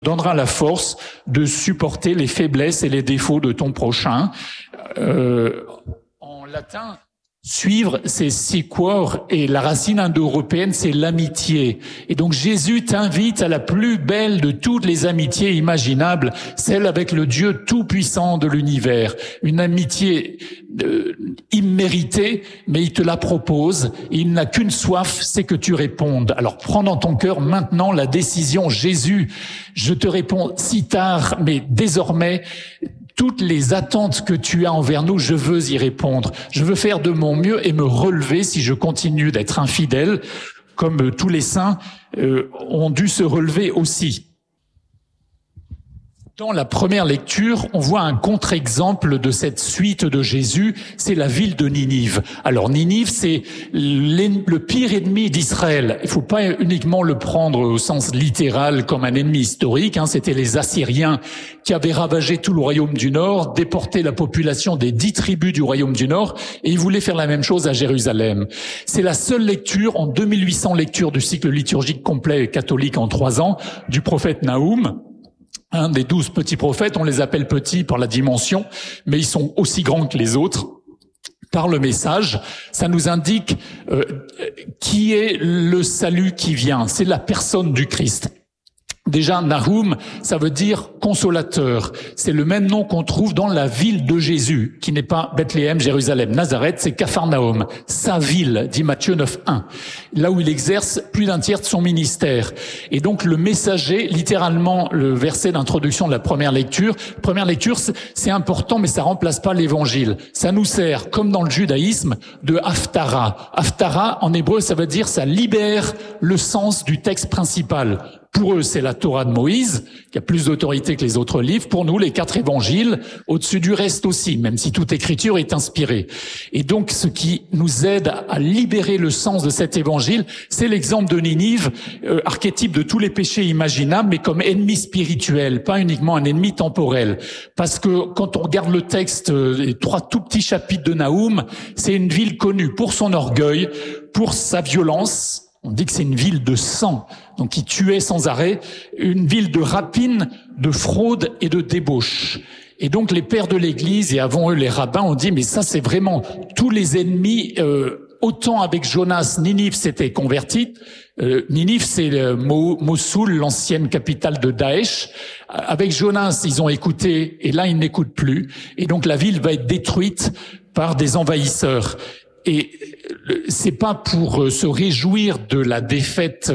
donnera la force de supporter les faiblesses et les défauts de ton prochain. En latin, suivre, c'est sequor, et la racine indo-européenne, c'est l'amitié. Et donc Jésus t'invite à la plus belle de toutes les amitiés imaginables, celle avec le Dieu tout-puissant de l'univers. Une amitié imméritée, mais il te la propose. Il n'a qu'une soif, c'est que tu répondes. Alors prends dans ton cœur maintenant la décision. Jésus, je te réponds si tard, mais désormais, toutes les attentes que tu as envers nous, je veux y répondre. Je veux faire de mon mieux et me relever si je continue d'être infidèle, comme tous les saints ont dû se relever aussi. Dans la première lecture, on voit un contre-exemple de cette suite de Jésus, c'est la ville de Ninive. Alors Ninive, c'est le pire ennemi d'Israël. Il ne faut pas uniquement le prendre au sens littéral comme un ennemi historique, c'était les Assyriens qui avaient ravagé tout le royaume du Nord, déporté la population des 10 tribus du royaume du Nord, et ils voulaient faire la même chose à Jérusalem. C'est la seule lecture en 2800 lectures du cycle liturgique complet catholique en 3 ans du prophète Naoum. Un des 12 petits prophètes, on les appelle petits par la dimension, mais ils sont aussi grands que les autres. Par le message, ça nous indique qui est le salut qui vient. C'est la personne du Christ. Déjà, Nahum, ça veut dire consolateur. C'est le même nom qu'on trouve dans la ville de Jésus, qui n'est pas Bethléem, Jérusalem. Nazareth, c'est Capharnaüm, sa ville, dit Matthieu 9.1, là où il exerce plus d'un tiers de son ministère. Et donc, le messager, littéralement, le verset d'introduction de la première lecture, c'est important, mais ça remplace pas l'évangile. Ça nous sert, comme dans le judaïsme, de Haftara. Haftara, en hébreu, ça veut dire, ça libère le sens du texte principal. Pour eux, c'est la Torah de Moïse, qui a plus d'autorité que les autres livres. Pour nous, les 4 évangiles, au-dessus du reste aussi, même si toute écriture est inspirée. Et donc, ce qui nous aide à libérer le sens de cet évangile, c'est l'exemple de Ninive, archétype de tous les péchés imaginables, mais comme ennemi spirituel, pas uniquement un ennemi temporel. Parce que quand on regarde le texte, les 3 tout petits chapitres de Naoum, c'est une ville connue pour son orgueil, pour sa violence. On dit que c'est une ville de sang, donc qui tuait sans arrêt, une ville de rapine, de fraude et de débauche. Et donc les pères de l'Église, et avant eux les rabbins, ont dit mais ça c'est vraiment tous les ennemis. Autant avec Jonas, Ninive s'était converti. Ninive, c'est Mossoul, l'ancienne capitale de Daesh. Avec Jonas, ils ont écouté, et là ils n'écoutent plus. Et donc la ville va être détruite par des envahisseurs. Et c'est pas pour se réjouir de la défaite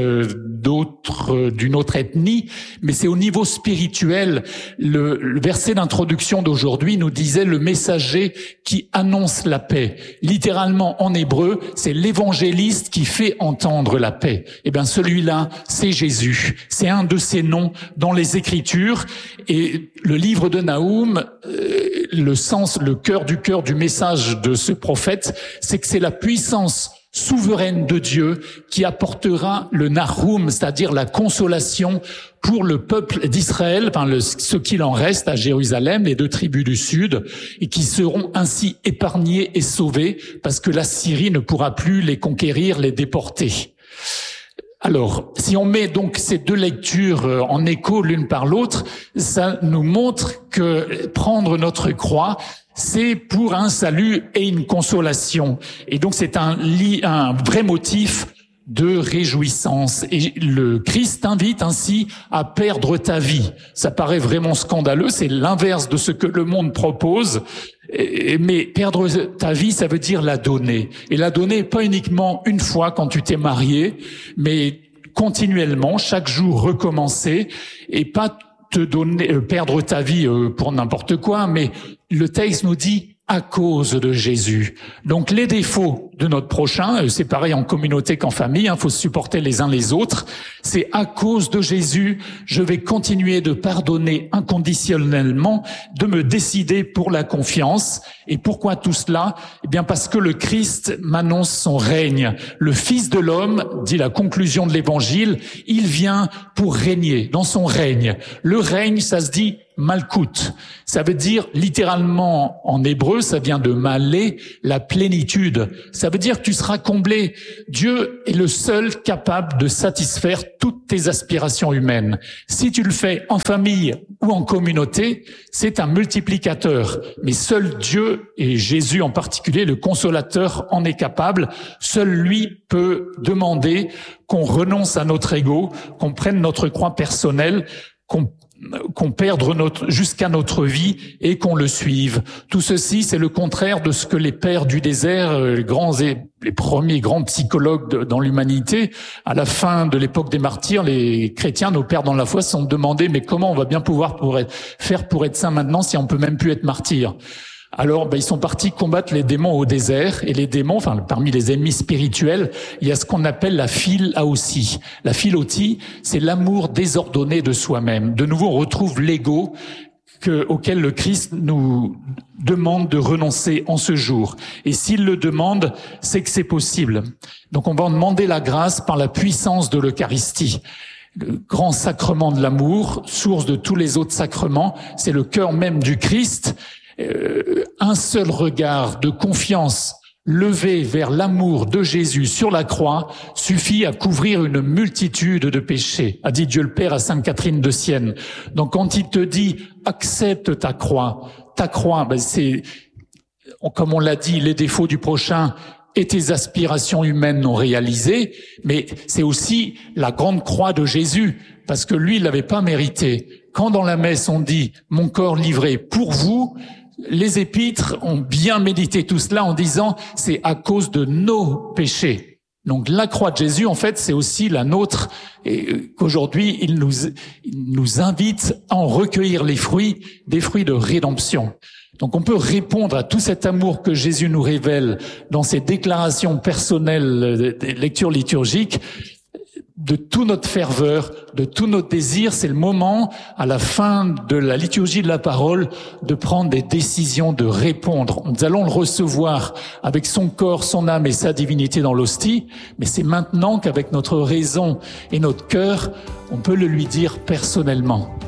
d'une autre ethnie, mais c'est au niveau spirituel. Le verset d'introduction d'aujourd'hui nous disait le messager qui annonce la paix. Littéralement en hébreu, c'est l'évangéliste qui fait entendre la paix. Eh bien, celui-là, c'est Jésus. C'est un de ses noms dans les Écritures. Et le livre de Naoum, le cœur du message de ce prophète, c'est que c'est la puissance souveraine de Dieu qui apportera le Nahum, c'est-à-dire la consolation pour le peuple d'Israël, ce qu'il en reste à Jérusalem, les 2 tribus du sud, et qui seront ainsi épargnés et sauvés parce que la Syrie ne pourra plus les conquérir, les déporter. Alors, si on met donc ces 2 lectures en écho l'une par l'autre, ça nous montre que prendre notre croix, c'est pour un salut et une consolation. Et donc c'est un vrai motif de réjouissance. Et le Christ t'invite ainsi à perdre ta vie. Ça paraît vraiment scandaleux, c'est l'inverse de ce que le monde propose. Mais perdre ta vie, ça veut dire la donner. Et la donner pas uniquement une fois quand tu t'es marié, mais continuellement, chaque jour recommencer, et pas te donner, perdre ta vie pour n'importe quoi, mais le texte nous dit à cause de Jésus. Donc les défauts de notre prochain, c'est pareil en communauté qu'en famille, faut se supporter les uns les autres, c'est à cause de Jésus, je vais continuer de pardonner inconditionnellement, de me décider pour la confiance. Et pourquoi tout cela? Eh bien parce que le Christ m'annonce son règne. Le Fils de l'homme, dit la conclusion de l'Évangile, il vient pour régner dans son règne. Le règne, ça se dit malkout. Ça veut dire littéralement en hébreu, ça vient de malé, la plénitude. Ça veut dire que tu seras comblé. Dieu est le seul capable de satisfaire toutes tes aspirations humaines. Si tu le fais en famille ou en communauté, c'est un multiplicateur. Mais seul Dieu, et Jésus en particulier, le consolateur, en est capable. Seul lui peut demander qu'on renonce à notre ego, qu'on prenne notre croix personnelle, qu'on perde jusqu'à notre vie et qu'on le suive. Tout ceci, c'est le contraire de ce que les pères du désert, les premiers grands psychologues dans l'humanité, à la fin de l'époque des martyrs, les chrétiens, nos pères dans la foi, se sont demandé mais comment on va bien pouvoir faire pour être saint maintenant si on peut même plus être martyr? Alors, ils sont partis combattre les démons au désert, et les démons, parmi les ennemis spirituels, il y a ce qu'on appelle la philaotie. La philotie, c'est l'amour désordonné de soi-même. De nouveau, on retrouve l'ego auquel le Christ nous demande de renoncer en ce jour. Et s'il le demande, c'est que c'est possible. Donc on va en demander la grâce par la puissance de l'Eucharistie. Le grand sacrement de l'amour, source de tous les autres sacrements, c'est le cœur même du Christ. Un seul regard de confiance levé vers l'amour de Jésus sur la croix suffit à couvrir une multitude de péchés, a dit Dieu le Père à Sainte Catherine de Sienne. Donc quand il te dit accepte ta croix, c'est, comme on l'a dit, les défauts du prochain et tes aspirations humaines non réalisées, mais c'est aussi la grande croix de Jésus, parce que lui, il l'avait pas mérité. Quand dans la messe on dit « mon corps livré pour vous », les épîtres ont bien médité tout cela en disant « c'est à cause de nos péchés ». Donc la croix de Jésus, en fait, c'est aussi la nôtre, et qu'aujourd'hui, il nous invite à en recueillir les fruits, des fruits de rédemption. Donc on peut répondre à tout cet amour que Jésus nous révèle dans ses déclarations personnelles des lectures liturgiques, de toute notre ferveur, de tous nos désirs. C'est le moment, à la fin de la liturgie de la parole, de prendre des décisions, de répondre. Nous allons le recevoir avec son corps, son âme et sa divinité dans l'hostie, mais c'est maintenant qu'avec notre raison et notre cœur, on peut le lui dire personnellement.